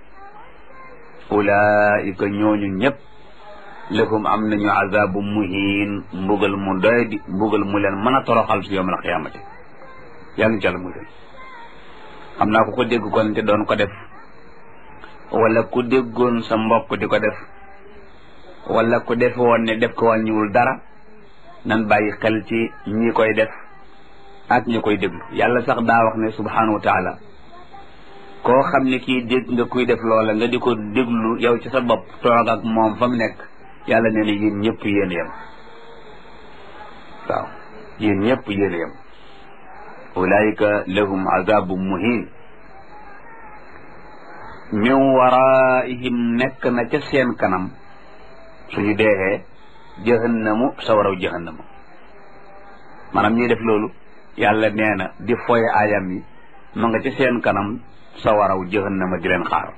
ulaika ñooñu ñëpp lahum am nañu azabu muhin mbugal mu doy di mbugal mu leen mën a toroxal si yawmal qiyaamati yàlla ci yàlla musal xam naa ku ko dégg kon te doon ko def wala ku déggoon sa mbokk di ko def wala ku def woon ne def ko wàññiwul dara nan bàyyi xel ci ñi koy def ak ñi koy déglu yàlla sax daa wax ne subhanahu wa taala koo xam ne kii dégg nga kuy def loola nga di ko déglu yow ci sa bopp toog ak moom fa mu nekk yàlla nee na yéen ñëpp yéen yem waaw yéen ñëpp yéen yem ulaika lahum azabun muhin min waraihim nekk na ca seen kanam suñu deexee jahannamu sawaraw jahannamu maanaam ñuy def loolu yàlla nee na di foye ayam yi ma nga ca seen kanam sawaraw jahannama di leen xaar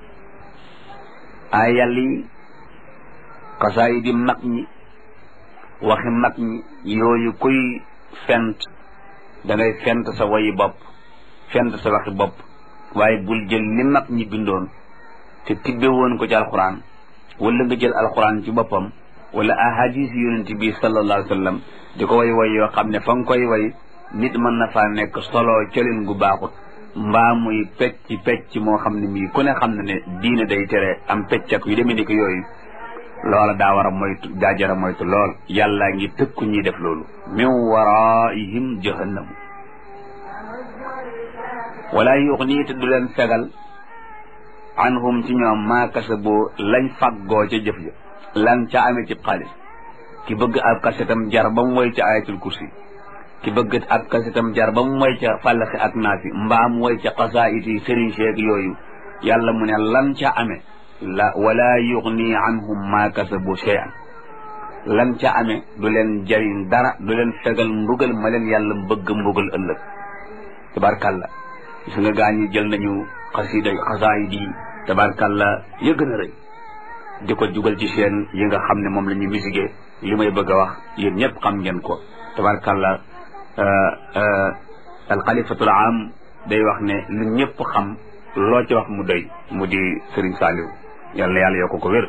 ay yàlla yi xasaay di mag ñi waxi mag ñi yooyu kuy fent da ngay fent sa wayi bopp fent sa waxi bopp waaye bul jël ni mag ñi bindoon te tibbe woon ko ci alquran wala nga jël alquran ci boppam wala ahadis yonent bi sallallahu alayhi wa sallam di ko way yoo xam ne fa nga koy way nit mën na faa nekk solo colin gu baaxut mbaa muy pecc moo xam ne mii ku ne xam ne ne diine day tere am pecc ak yu demee ni ko yooyu loola daa war a moytu daa jara moytu lool yàlla ngi tëkku ñuy def loolu min waraihim jahannamu wala yuxni te du leen fegal anhum ci ñoom maa kasabu lañ faggoo ca jëf ja lan ca amee ci xaalis ki bëgg ab kasetam jar ba mu woy ca ayatul kursi ki bëgg ab kasetam jar ba mu woy ca fàllaxi ak naasi mbaam woy ca xasaayit yi sëriñ seeg yooyu yàlla mu ne lan ca amee la wala yuxni anhum maa kasabu shay'an lan ca amee du leen jariñ dara du leen fegal mbugal ma leen yàlla bëgg mbugal ëllëg tabarkalla gis nga gaa ñi jël nañu xasida xasaayid yi tabarkalla ya gën a rëy di ko jugal ci seen yi nga xam ne moom la ñu misigee li may bëgg a wax yéen ñëpp xam ngeen ko tabarkalla alxalifatul am day wax ne lu ñëpp xam loo ci wax mu doy mu di Sëriñ Saaliw yàlla yàlla yokk ko wér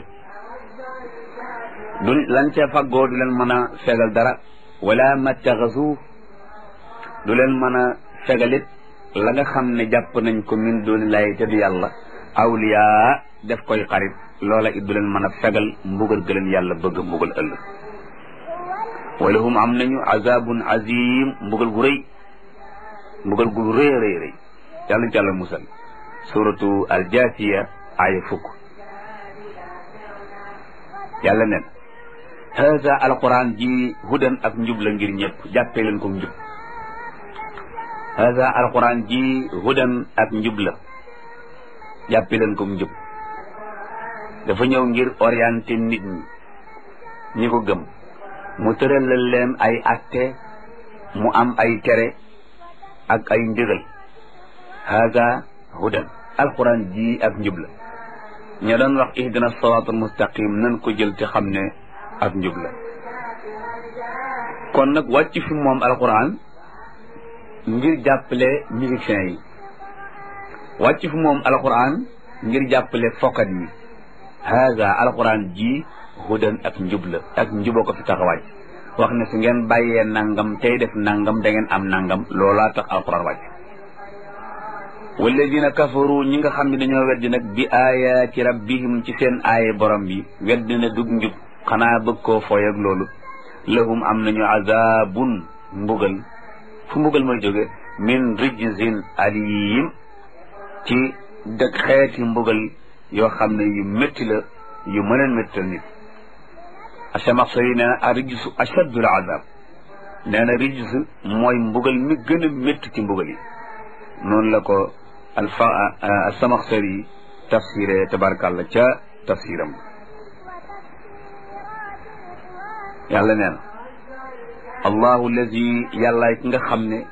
du lan ca faggoo du leen mën a fegal dara wala mattaxasu du leen mën a fegalit la nga xam ne jàpp nañ ko min dooni lay te du yàlla awliya def koy xarit loola it du leen mën a fegal mbugal gëleen yàlla bëgg mbugal ëllëg walahum am nañu azabun azim mbugal gu rëy mbugal gu rëy rëy rëy yàlla ci yàlla musal suratu aljasiya aaya fukk yàlla nen haza alquran ji hudan ak njub la ngir ñëpp jàppee leen ko njub haza alquran ji hudan ak njub la jàppee leen ko njub dafa ñëw ngir orienté nit ñi ko gëm mu tëralal leen ay atte mu am ay tere ak ay ndigal haza hudan alquran ji ak njub la ña doon wax ihdina siraatal mustaqim nan ko jël te xam ne ak njub la kon nag wàcc fi moom alquran ngir jàppale musiciens yi wàcc fi moom alquran ngir jàppale fokat yi haza alquran ji hudan ak njub la ak njuboo ko fi tax a wàcc wax ne su ngeen bàyyee nangam tey def nangam da ngeen am nangam loolaa tax alquran wàcc walladina kafaru ñi nga xam ne dañoo weddi nag bi ayaati rabbihim ci seen aaye borom bi weddi na dug njub xanaa bëgg koo fooy ak loolu lahum am nañu azabun mbugal fu mbugal mooy jóge min rijzin alim ci dëkk xeeti mbugal yoo xam ne yu métti la yu mën a méttal nit Asamaxsari nee na a rijsu achaddul azab nee na rijs mooy mbugal mi gën a métti ci mbugal yi noonu la ko Asamaxsari tafsiré tabarkàlla ca tafsiram yàlla nee na allahu allazi yàllaay ki nga xam ne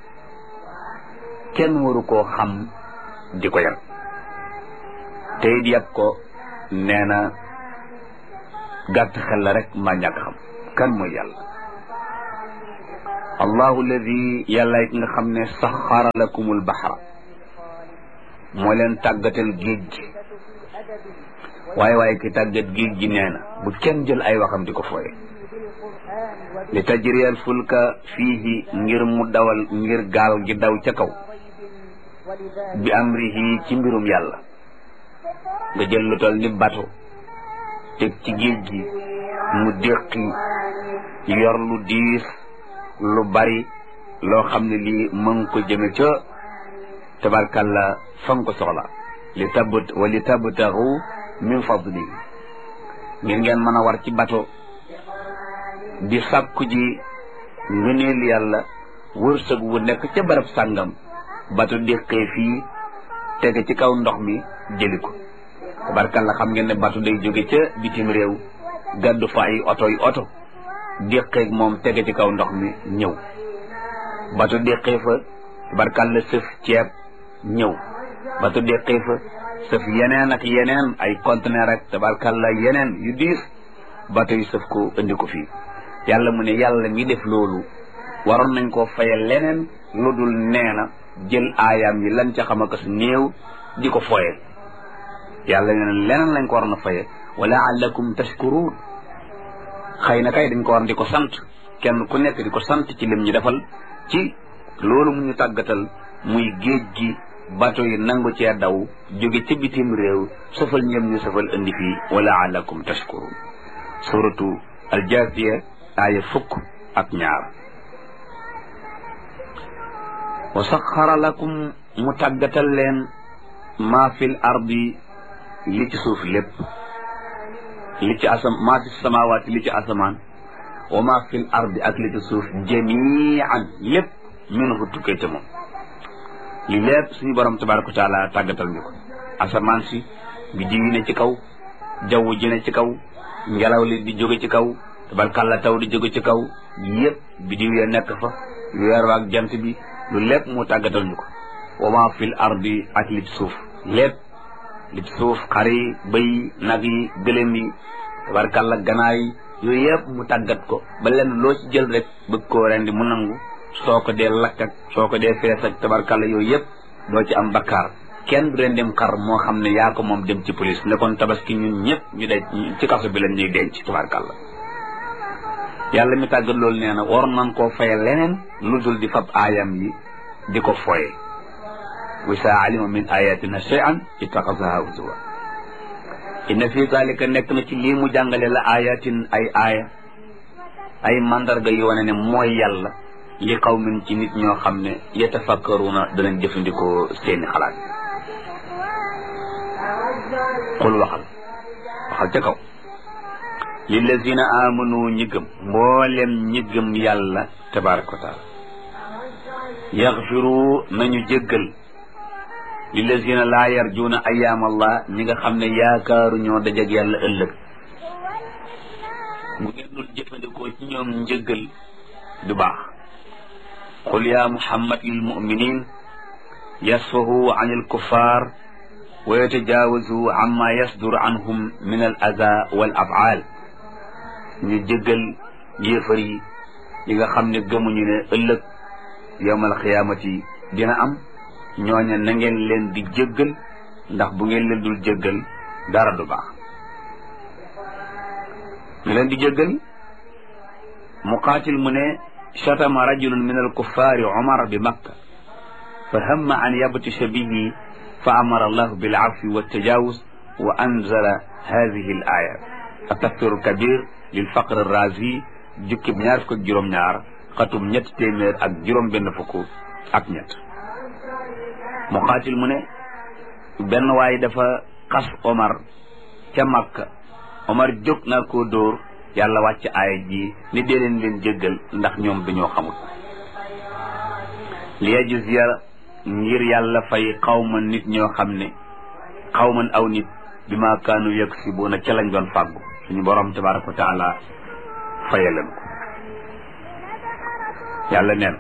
kenn waru koo xam di ko yar te it yàpp ko nee na gàtt xel la rek mbaa ñàkk xam kan mooy yàlla allahu alladi yàlla it nga xam ne saxara lakumul baxra moo leen tàggatal géej gi waaye ki tàggat géej gi nee na bu kenn jël ay waxam di ko fooye li tajriyal fulka fiihi ngir mu dawal ngir gaal gi daw ca kaw bi amrihi ci mbirum yàlla nga jël lu tol ni bato teg ci géej gi mu déqi yor lu diis lu bari loo xam ne lii mën ko jëme ca tabarkalla fa nga ko soxla li tabtaxu min fadli ngir ngeen mën a war ci bato di sàkku ji ngëneel yàlla wërsëg wu nekk ca barab sàngam bato déqee fii tege ci kaw ndox mi jëli ko tabarkalla xam ngeen ne bato day jóge ca bitim réew gàddu fa ay oto déqeeg moom tege ci kaw ndox mi ñëw bato déqee fa tabarkalla sëf ceeb ñëw bato déqee fa sëf yeneen ak yeneen ay conteneur ak tabarkalla yeneen yu diis bato yu sëf ko indi ko fii yàlla mu ne yàlla mi def loolu waroon nañ koo fayal leneen lu dul nee na jël aayaam yi lan ca xam akas néew di ko foye yàlla nee na leneen lañ ko waroon a faye wala allakum tashkurun xëy na kay dañ ko war di ko sant kenn ku nekk di ko sant ci lim ñu defal ci loolu mu ñu tàggatal muy géej gi bato yi nangu cee daw jóge ci bitim réew safal ñëm ñu safal indi fii wala allakum tashkurun suratu aljaasiya aaya 12 wa saxara lakum mu tàggatal leen maa fil ardi li ci suuf lépp maa fi samawaati li ci asamaan wa maa fil ardi ak li ci suuf jamian lépp minhu tukkee ca moom li lépp suñu borom tabaraka wa taala tàggatal ñu ko asamaan si biddiw yi ne ci kaw jaww ji ne ci kaw ngelaw li di jóge ci kaw tabarkalla taw di jóge ci kaw yëpp biddiw ya nekk fa weer waak jant bi lu lépp mu tàggatal ñu ko wa maa fil ardi ak li ci suuf lépp li ci suuf xar yi bëy nag yi gëlëm yi tabarkalla ganaar yi yooyu yëpp mu tàggat ko ba lenn loo ci jël rek bëgg koo rendi mu nangu soo ko dee lakk ak soo ko dee fees ak tabarkalla yooyu yëpp doo ci am bakkaar kenn du rendim xar moo xam ne yaa ko moom dem ci police ne kon tabaski ñun ñëpp ñu de ci kaso bi lañ ñuy denc tabarkalla yàlla mi tàggat loolu nee na war nañ koo faye leneen lu dul di fab aayam yi di ko foye wa saa alima min ayatina shay'an ittaxasaha huzwa inna fi zalika nekk na ci lii mu jàngale la ayatin ay aaya ay mandarga yu wane ne mooy yàlla li qawmin ci nit ñoo xam ne yatafakkaruna danañ jëfandikoo seeni xalaat xul waxal ca kaw lillazina amanu ñi gëm mboolem ñi gëm yàlla tabaraka wa taala yaxfiru nañu jéggal lillazina laa yarjuuna ayaam allah ñi nga xam ne yaakaaru ñoo dajeg yàlla ëllëg bu ngeen dul jëfandikoo ci ñoom njëggal du baax qul ya muhammad lil muminin yasfahu an il kuffar wa yatajaawazu amma yasdur anhum min al aza wal afaal ñu jëggal yéefar yi nga xam ne gëmuñu ne ëllëg yawmal xiyaamati dina am ñooña na ngeen leen di jëggal ndax bu ngeen leen dul jëggal dara du baax ñu leen di jëggal muqaatil mu ne shatama rajulun min alkuffaari umar bi makka fa hamma an yabtisha bihi fa amara allahu bil afwi wa tajawuz wa anzala hadihi al aya atafsiru kabir lil faqr razi jukkib 2 xatum 3juróom-benn muqaatil mu ne benn waay dafa xas Omar ca Makka Omar jóg naa koo dóor yàlla wàcc aaya ji ni dee leen jéggal ndax ñoom dañoo xamul li yajziya ngir yàlla fay xawman nit ñoo xam ne xawman aw nit bi ma kaanu yaksibuuna ca lañ doon fàggu suñu borom tabaraka wa taala fayaleen ko yàlla neen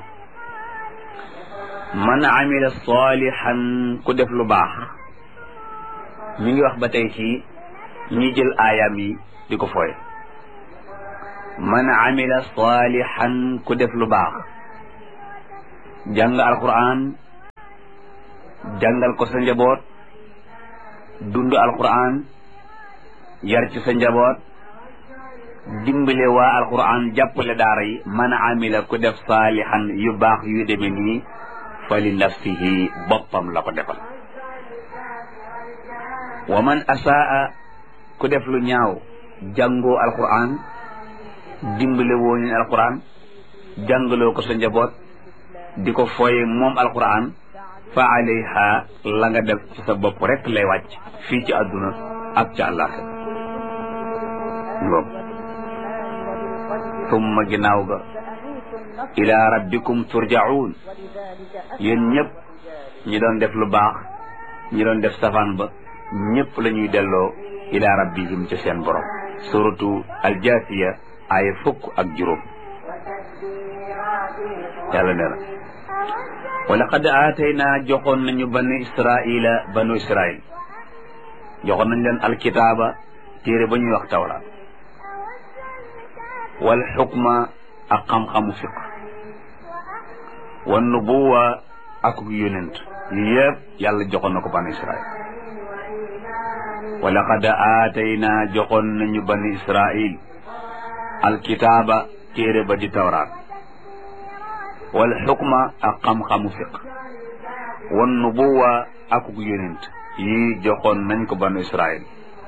man amila salihan ku def lu baax mi ngi wax ba tey ci ñi jël aayaam yi di ko fooye man amila salihan ku def lu baax jàng alquran jàngal ko sa njaboot dund alquran yar ci sa njaboot dimbale waa alquran jàppale daara yi man amila ku def saalihan yu baax yu deme nii fa li nafsihi boppam la ko defal wa man asaa ku def lu ñaaw jàngoo alquran dimbale woo ñu alquran jàngaloo ko sa njaboot di ko fooye moom alquran fa alayha la nga def ci sa bopp rek lay wàcc fii ci àdduna ak ca àllaaxira summa ginnaaw ga ila rabbikum turjaun yéen ñëpp ñi doon def lu baax ñi doon def safaan ba ñëpp la ñuy delloo ila rabbihim ci seen borom suratu aljaasiya aaya 15 yàlla nee na wa laqad aataynaa joxoon nañu banu israil joxoon nañ leen alkitaaba téere ba ñuy wax tawraat wal xukma ak xam-xamu fiq wan nubuwa ak yonent yëpp yàlla joxoon na ko banu israil wa laqad aataynaa joxoon nañu banu israil alkitaaba téere ba di tawraat wal xukma ak xam-xamu fiq wan nubuwa ak yonent yi joxoon nañ ko banu israil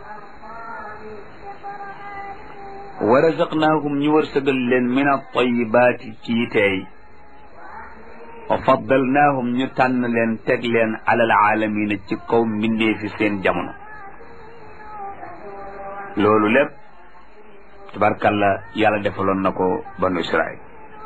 wa razaqnaahum ñu wërsëgal leen min at-tayyibaati ci teey wa faddalnaahum ñu tànn leen teg leen alal aalamiina ci kaw mbindee fi seen jamono loolu lépp tabarkalla yàlla defaloon na ko banu israil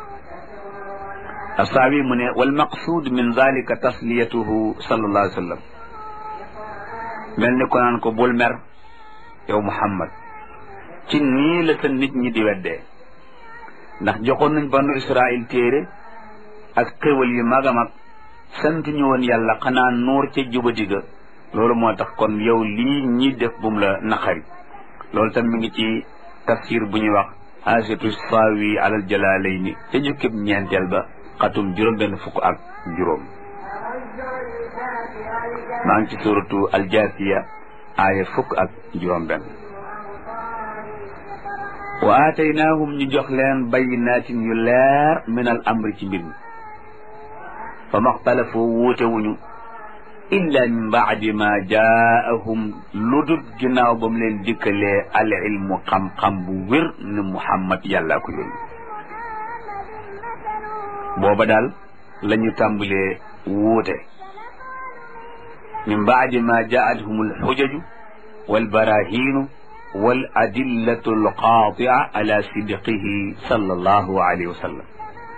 asaawi mu ne wal maqsuud min zalika tasliyatuhu sallallahu alayhi wa sallam mel ni ko naan ko bul mer yow Muhammad ci nii la sa nit ñi di weddee ndax joxoon nañ banu Israil téere ak xéwal yu mag a mag sant ñu woon yàlla xanaa nuur ca jubati ga loolu moo tax kon yow lii ñi def bum la naqari loolu tam mi ngi ci tafsir bu ñuy wax haasiatu saawi alal jalaalayni ca jukkib ñeenteel ba xatum juróom maa ngi ci suratu aljaasiya aaya 10 wa aataynaahum ñu jox leen bayyinaatin yu leer min al amri ci mbir mi fa maxtalafu wuute wuñu illa min baadi ma jaahum lu dut ginnaaw ba mu leen dikkalee al ilmu xam-xam bu wér ne Muhammad yàllaa ko yónni booba daal la ñu tàmbalee wuute min baadi ma jaatuhum alxujaju walbarahiinu wal adillatu alqaatia ala sidqihi sallallahu alayhi wa sallam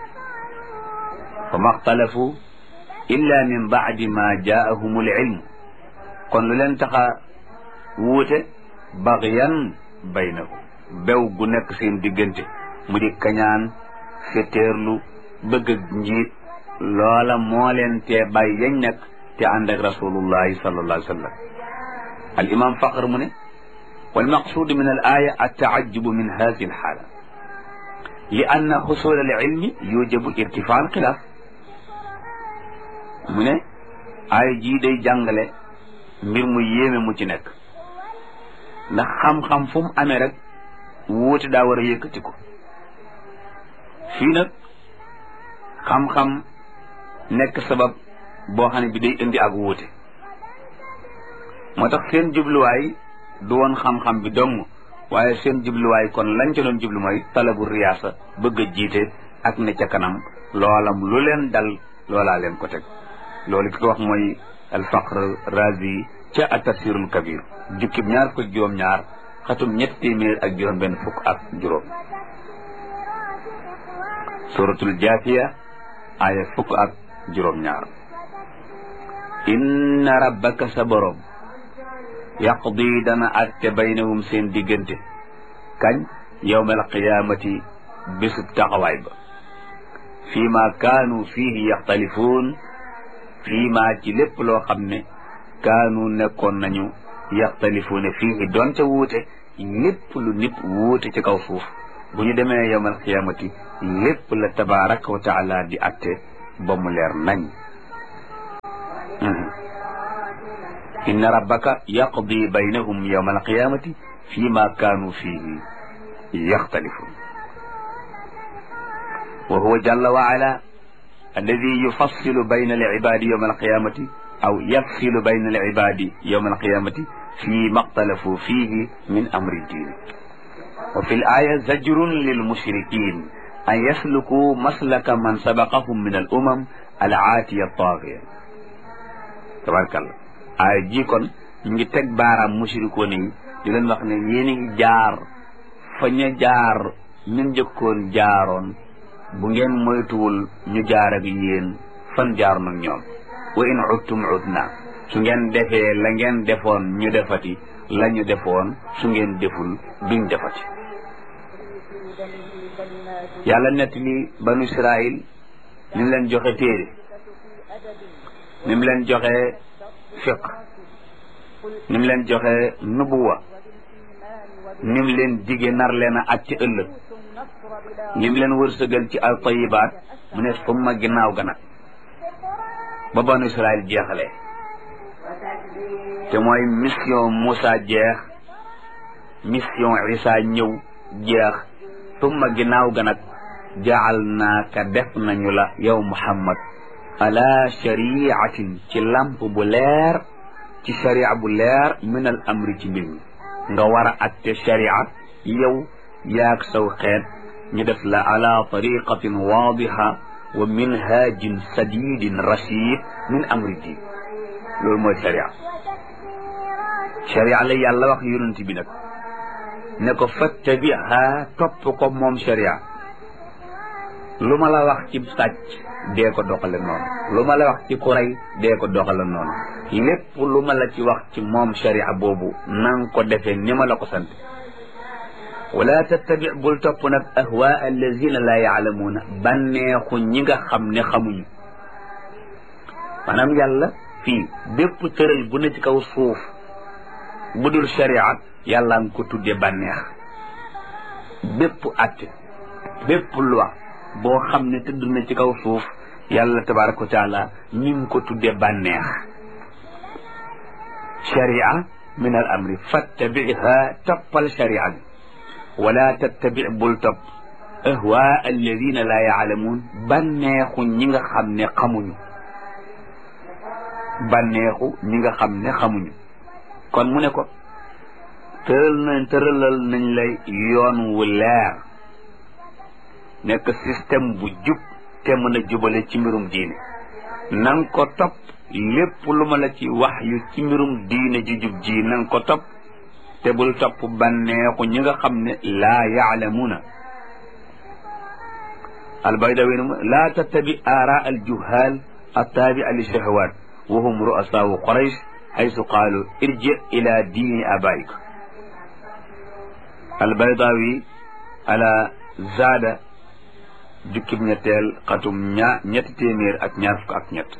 fa ma xtalafu illa min baadi ma jaahum alilmu kon lu leen taxa wuute bagyan baynahum bew gu nekk seen diggante mu di kañaan fetteerlu bëgg njiit loola moo leen tee bàyyi yañ nekk te ànd ak rasulullahi sallallahu alayhi wa sallam al imam faqr mu ne wal maqsuud min al aya at-ta'ajjub min hadhihi al hala li anna husul al ilmi yujibu irtifa al khilaf mu ne aaya jii day jàngale mbir mu yéeme mu ci nekk ndax xam-xam fu mu amee rek wuute daa war a yëkkati ko fii nag xam-xam nekk sabab boo xam ne bi day indi ak wuute moo tax seen jubluwaay du woon xam-xam bi dong waaye seen jubluwaay kon lañ ca doon jublu mooy talabu riyaasa bëgg a jiite ak ne ca kanam loolam lu leen dal loolaa leen ko teg loolu ki ko wax mooy alfaqr razi ca at-tafsirul kabir jukkib 2 xatum 7juróom suratul jaasiya aya 12 inna rabbaka sa borom yaqdi dana atte baynahum seen diggante kañ yawmal qiyaamati bésub taxawaay ba fii ma kaanu fiihi yaxtalifuun fii ma ci lépp loo xam ne kaanu nekkoon nañu yaxtalifuuna fiihi doon ca wuute lépp lu nit wuute ci kaw suuf bu ñu demee yawmal qiyaamati lépp la tabaraka wa taala di atte ba mu leer nañ. inna rabbaka yaqdi baynahum yawma alqiyamati fi ma kaanu fihi yaxtalifun wa huwa jalla wa ala alladi yufassilu bayna alibadi yawma alqiyamati aw yafsilu bayna alibadi yawma alqiyamati fi ma ixtalafu fihi min amri ddin wa fi alaya zajrun lilmushrikin an yasluku maslaka man sabaqahum min al umam al aatiya taagiya. tabarakallah aaya ji kon ñu ngi teg baaraam mushrikoon yi di leen wax ne yéen a ngi jaar fa ña jaar ñun njëkkoon jaaroon bu ngeen moytuwul ñu jaar ak yéen fan jaar nag ñoom. wa in udtum udna su ngeen defee la ngeen defoon ñu defati la ñu defoon su ngeen deful duñ defati. yàlla nett li banu Israil ni mu leen joxe téere ni mu leen joxe fiq ni mu leen joxe nubuwa ni mu leen dige nar leen a at ci ëllëg ni mu leen wërsëgal ci al tayibaat mu ne fu ma ginnaaw ga nag ba banu Israil jeexalee te mooy mission Moussa jeex mission Isa ñëw jeex tumma ginnaaw ga nag jaalnaaka def nañu la yow Muhammad ala shariatin ci lamp bu leer ci sharia bu leer min al amri ci mbir mi nga war a atte sharia yow yaag saw xeet ñu def la ala tariqatin waadiha wa minhajin sadidin rashid min amri din loolu mooy sharia. sharia la yàlla wax yonent bi nag ne ko fattabiha topp ko moom sharia lu ma la wax ci sàcc dee ko doxale noonu lu ma la wax ci kuray dee ko doxale noonu lépp lu ma la ci wax ci moom sharia boobu nang ko defee ni ma la ko sant. wala tattabi bul topp nag ahwaa allazina laa yaalamuuna bànneexu ñi nga xam ne xamuñu. maanaam yàlla fii bépp tëral bu ne ci kaw suuf bu dul sharia yàlla nga ko tudde bànneex. bépp atte bépp loi boo xam ne tëdd na ci kaw suuf yàlla tabaraka wa taala mi ngi ko tudde bànneex. sharia min al amri fattabiha toppal sharia bi wala tattabi bul topp ahwaa alladina laa yaalamuun bànneexu ñi nga xam ne xamuñu. bànneexu ñi nga xam ne xamuñu. kon mu ne ko tëralal nañ lay yoon wu leer nekk système bu jub te mën a jubale ci mbirum diine nang ko topp lépp lu ma la ci wax yu ci mbirum diine ju jub ji nang ko topp te bul topp bànneexu ñi nga xam ne laa yaalamuuna. albaydawi laa tattabi aara aljuhaal attaabi'a li shahawaat wa hum ru'asaau quraysh haysu qaalu irji ila diini abaayik. albaydawi ala zaada jukkib ñetteel xatum ñetti téeméer ak ñaar fukk ak ñett.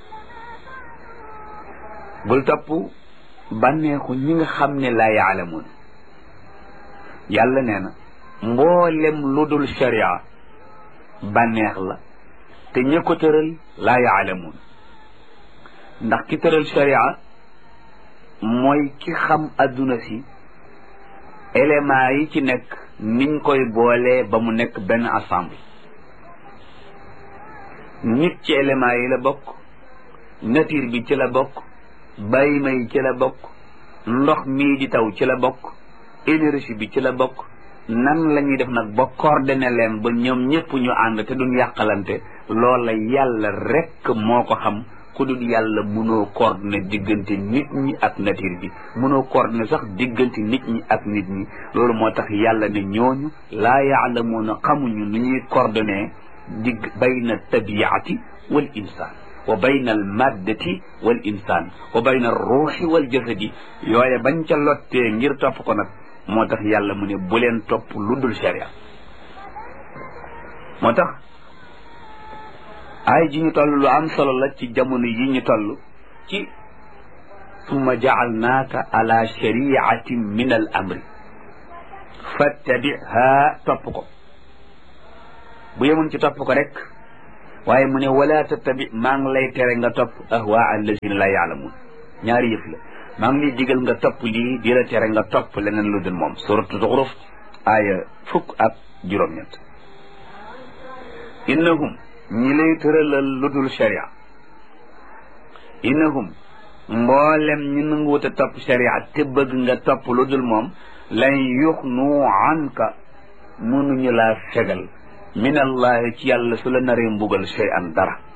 bul topp bànneexu ñi nga xam ne laa yaalamuun. yàlla nee na mboolem lu dul sharia bànneex la te ña ko tëral laa yaalamuun. ndax ki tëral sharia mooy ki xam adduna si éléments yi ci nekk niñ koy boolee ba mu nekk benn ensemble. nit ci éléments yi la bokk, nature bi ci la bokk, bàyyima yi ci la bokk, ndox mii di taw ci la bokk, énergie bi ci la bokk. nan la ñuy def nag ba coordonné leen ba ñoom ñëpp ñu ànd te duñ yàqalante loola yàlla rekk moo ko xam. ku dul yàlla mënoo coordonné diggante nit ñi ak nature bi, mënoo coordonné sax diggante nit ñi ak nit ñi. loolu moo tax yàlla ne ñooñu laa yaalamuuna xamuñu nu ñuy coordonné digg bayna tabiati wal insaan wa bayna al maddati wal insaan wa bayna al ruuxi wal jasadi. yooye bañ ca lottee ngir topp ko nag moo tax yàlla mu ne bu leen topp lu dul sharia. moo tax ay ji ñu toll lu am solo la ci jamono yi ñu toll ci summa jaalnaaka ala shariatin min al amri fattabiha topp ko. bu yemoon ci topp ko rek waaye mu ne wala tattabi maa ngi lay tere nga topp ahwaa allazina la yaalamuun ñaari yëf la maa ngi lay digal nga topp lii di la tere nga topp leneen lu dul moom suratu Zuxruf aaya 10 ak 8 innahum ñi lay tëralal lu dul sharia innahum mboolem ñu nanguwut a topp sharia te bëgg nga topp lu dul moom lan yuxnu anka mënuñu laa fegal min allahi ci yàlla su la naree mbugal shay an dara